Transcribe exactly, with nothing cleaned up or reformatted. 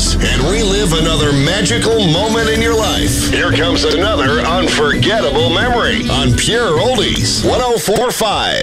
oldies and relive another magical moment in your life. Here comes another unforgettable memory on Pure Oldies one oh four point five.